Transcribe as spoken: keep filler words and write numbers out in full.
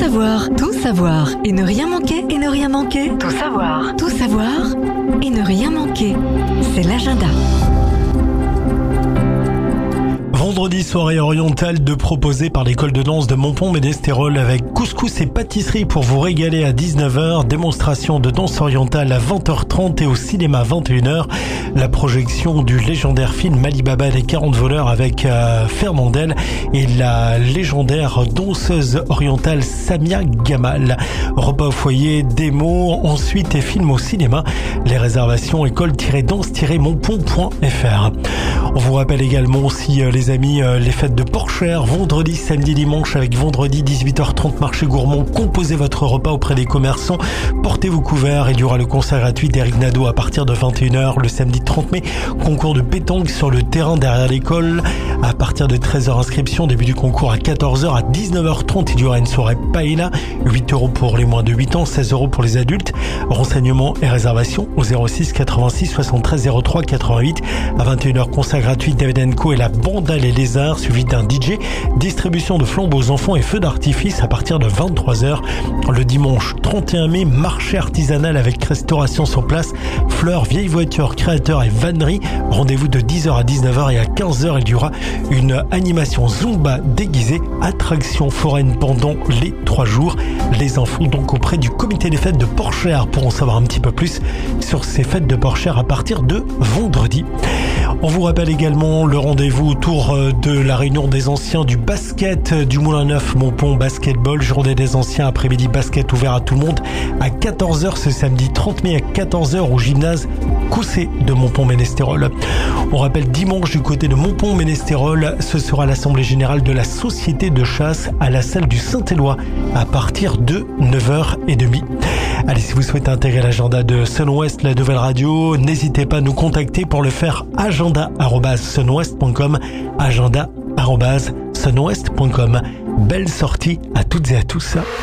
savoir, tout savoir et ne rien manquer, et ne rien manquer. Tout savoir, tout savoir et ne rien manquer. C'est l'agenda. Vendredi, soirée orientale de proposée par l'école de danse de Montpont-Ménestérol avec couscous et pâtisserie pour vous régaler à dix-neuf heures. Démonstration de danse orientale à vingt heures trente et au cinéma vingt et une heures. La projection du légendaire film Ali Baba et les quarante voleurs avec euh, Fernandel et la légendaire danseuse orientale Samia Gamal. Repas au foyer, démo, ensuite et film au cinéma. Les réservations école-danse-montpont point f r. On vous rappelle également si euh, les amis, euh, les fêtes de Porchère, vendredi, samedi, dimanche avec vendredi dix-huit heures trente marché gourmand. Composez votre repas auprès des commerçants. Portez vos couverts. Il y aura le concert gratuit d'Eric Nadeau à partir de vingt et une heures le samedi trente mai. Concours de pétanque sur le terrain derrière l'école. À partir de treize heures inscription, début du concours à quatorze heures. À dix-neuf heures trente, il y aura une soirée paella. huit euros pour les moins de huit ans, seize euros pour les adultes. Renseignements et réservations au zéro six quatre-vingt-six soixante-treize zéro trois quatre-vingt-huit. À vingt et une heures, concert gratuit David and Co et la bande Les Lézards, suivi d'un D J, distribution de flambeaux aux enfants et feux d'artifice à partir de vingt-trois heures. Le dimanche trente et un mai, marché artisanal avec restauration sur place, fleurs, vieilles voitures, créateurs et vanneries. Rendez-vous de dix heures à dix-neuf heures et à quinze heures, il y aura une animation Zumba déguisée, attraction foraine pendant les trois jours. Les infos donc auprès du comité des fêtes de Porchère pour en savoir un petit peu plus sur ces fêtes de Porchère à partir de vendredi. On vous rappelle également le rendez-vous autour de la réunion des anciens du basket du Moulin Neuf Montpont Basketball, journée des anciens, après-midi basket ouvert à tout le monde à quatorze heures ce samedi trente mai à quatorze heures au gymnase Coussé de Montpont-Ménestérol. On rappelle dimanche du côté de Montpont-Ménestérol, ce sera l'assemblée générale de la société de chasse à la salle du Saint-Éloi à partir de neuf heures trente. Allez, si vous souhaitez intégrer l'agenda de Sun-Ouest, la nouvelle radio, n'hésitez pas à nous contacter pour le faire. Agenda arobase sunwest point com, agenda arobase sunwest point com. Belle sortie à toutes et à tous.